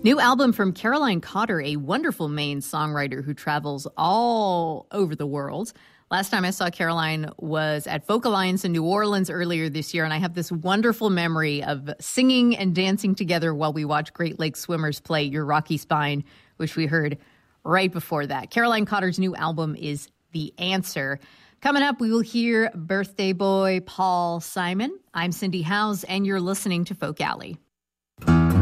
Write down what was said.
New album from Caroline Cotter, a wonderful Maine songwriter who travels all over the world. Last time I saw Caroline was at Folk Alliance in New Orleans earlier this year, and I have this wonderful memory of singing and dancing together while we watched Great Lakes swimmers play Your Rocky Spine, which we heard right before that. Caroline Cotter's new album is The Answer. Coming up, we will hear birthday boy Paul Simon. I'm Cindy Howes, and you're listening to Folk Alley.